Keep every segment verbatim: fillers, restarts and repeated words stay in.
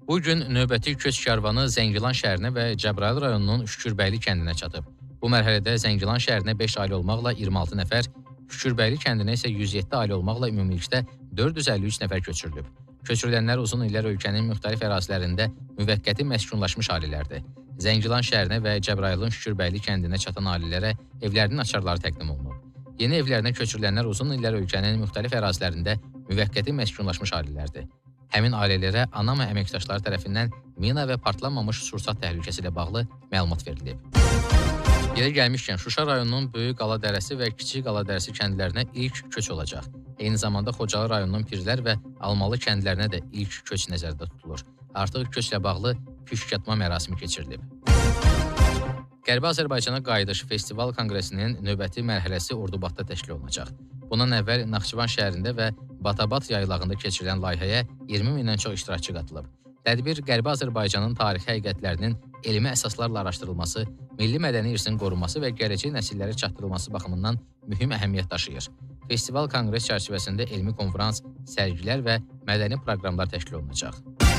Bu gün növbəti köç karvanı Zəngilan şəhərinə və Cəbrayıl rayonunun Şükürbəyli kəndinə çatıb. Bu mərhələdə Zəngilan şəhərinə beş ailə olmaqla iyirmi altı nəfər, Şükürbəyli kəndinə isə yüz yeddi ailə olmaqla ümumilikdə dörd yüz əlli üç nəfər köçürülüb. Köçürülənlər uzun illər ölkənin müxtəlif ərazilərində müvəqqəti məskunlaşmış ailələrdir. Zəngilan şəhərinə və Cəbrayılın Şükürbəyli kəndinə çatan ailələrə evlərinin açarları təqdim olunub. Yeni evlərinə köçürülənlər uzun illər ölkənin müxtəlif ərazilərində müvəqqəti məskunlaşmış ailələrdir. Həmin ailələrə ana və əməkdaşları tərəfindən mina və partlanmamış sursat təhlükəsi ilə bağlı məlumat verilib. Yerə gəlmişkən, Şuşa rayonunun Böyük Qala Dərəsi və Kiçik Qala Dərəsi kəndlərinə ilk köç olacaq. Eyni zamanda Xocalı rayonunun Pirlər və Almalı kəndlərinə də ilk köç nəzərdə tutulur. Artıq köçlə bağlı püşkatma mərasimi keçirilib. Qərbi Azərbaycana Qayıdış Festival Konqresinin növbəti mərhələsi Ordubadda təşkil olunacaq. Bundan əvvəl Naxçıvan şəhərində və Batabat yaylağında keçirilən layihəyə iyirmi mindən çox iştirakçı qatılıb. Tədbir Qərbi Azərbaycanın tarixi həqiqətlərinin elmi əsaslarla araşdırılması, milli mədəni irsin qorunması və gələcək nəsillərə çatdırılması baxımından mühüm əhəmiyyət daşıyır. Festival konqres çərçivəsində elmi konfrans, sərgilər və mədəni proqramlar təşkil olunacaq.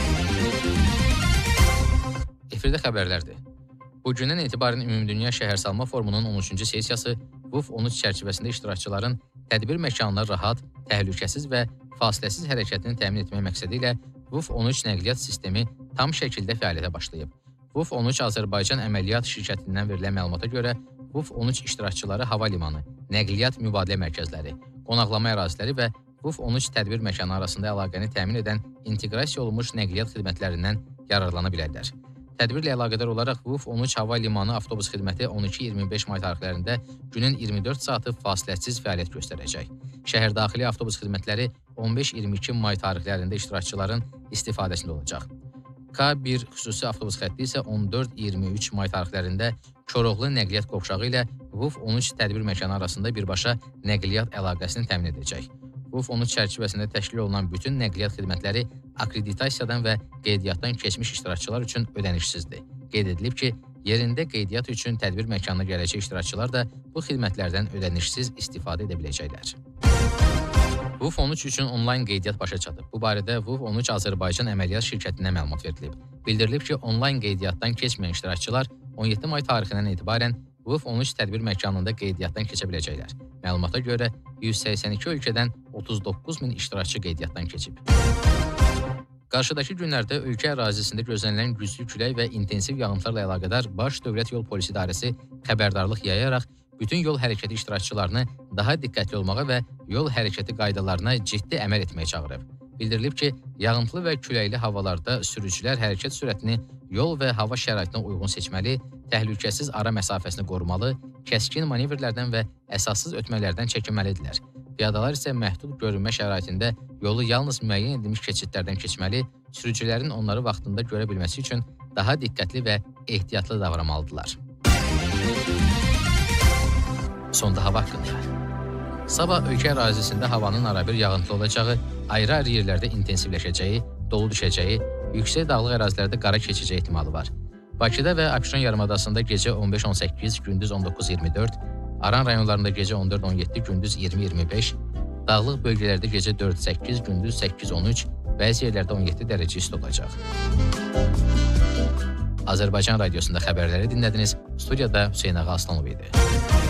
Efirdə xəbərlərdir. Bugündən etibarən Ümumdünya Şəhərsalma Forumunun on üçüncü sessiyası V U F on üç çərçivəsində iştirakçıların tədbir məkanına rahat, təhlükəsiz və fasiləsiz hərəkətini təmin etmək məqsədi ilə V U F on üç nəqliyyat sistemi tam şəkildə fəaliyyətə başlayıb. V U F on üç Azərbaycan Əməliyyat Şirkətindən verilən məlumata görə V U F on üç iştirakçıları hava limanı, nəqliyyat mübadilə mərkəzləri, qonaqlama əraziləri və V U F on üç tədbir məkanı arasında əlaqəni təmin edən inteqrasiya olunmuş nəqliyyat xidmətlərindən yararlana bilərlər. Tədbirlə əlaqədar olaraq V U F on üç hava limanı avtobus xidməti on iki iyirmi beş may tarixlərində günün iyirmi dörd saatı fasiləsiz fəaliyyət göstərəcək. Şəhərdaxili avtobus xidmətləri on beş iyirmi iki may tarixlərində iştirakçıların istifadəsində olacaq. K bir xüsusi avtobus xətti isə on dörd iyirmi üç may tarixlərində Koroğlu nəqliyyat qovşağı ilə V U F on üç tədbir məkanı arasında birbaşa nəqliyyat əlaqəsini təmin edəcək. V U F on üç çərçivəsində təşkil olunan bütün nəqliyyat xidmətləri akkreditasiyadan və qeydiyyatdan keçmiş iştirakçılar üçün ödənişsizdir. Qeyd edilib ki, yerində qeydiyyat üçün tədbir məkanına gələcək iştirakçılar da bu xidmətlərdən ödənişsiz istifadə edə biləcəklər. V U F on üç üçün onlayn qeydiyyat başa çatıb. Bu barədə V U F on üç Azərbaycan Əməliyyat Şirkətindən məlumat verilib. Bildirilib ki, onlayn qeydiyyatdan keçməyən iştirakçılar on yeddi may tarixindən etibarən V U F on üç tədbir məkanında qeydiyyatdan keçə biləcəklər. Məlumata görə yüz səksən iki ölkədən otuz doqquz min iştirakçı qeydiyyatdan keçib. Qarşıdakı günlərdə ölkə ərazisində gözlənilən güclü külək və intensiv yağıntılarla əlaqədar Baş Dövlət Yol Polisi İdarəsi xəbərdarlıq yayaraq bütün yol hərəkəti iştirakçılarını daha diqqətli olmağa və yol hərəkəti qaydalarına ciddi əməl etməyə çağırıb. Bildirilib ki, yağıntılı və küləkli havalarda sürücülər hərəkət sürətini yol və hava şəraitinə uyğun seçməli, təhlükəsiz ara məsafəsini qorumalı, kəskin manevrlərdən və əsassız ötmələrdən çəkinməlidirlər. Piyadalar isə məhdud görünmə şəraitində yolu yalnız müəyyən edilmiş keçidlərdən keçməli, sürücülərin onları vaxtında görə bilməsi üçün daha diqqətli və ehtiyatlı davranmalıdırlar. Sonda hava haqqında. Sabah ölkə ərazisində havanın arabir yağıntılı olacağı, ayrı-ayrı yerlərdə intensivləşəcəyi, dolu düşəcəyi, yüksək dağlıq ərazilərdə qara keçəcəyi ehtimalı var. Bakıda və Abşeron yarımadasında gecə on beş on səkkiz, gündüz on doqquz iyirmi dörd, Aran rayonlarında gecə on dörd on yeddi, gündüz iyirmi iyirmi beş, dağlıq bölgələrdə gecə dörd səkkiz, gündüz səkkiz on üç, bəzi yerlərdə on yeddi dərəcə isti olacaq. Azərbaycan radiosunda xəbərləri dinlədiniz. Studiyada Hüseyn Ağa Aslanov idi.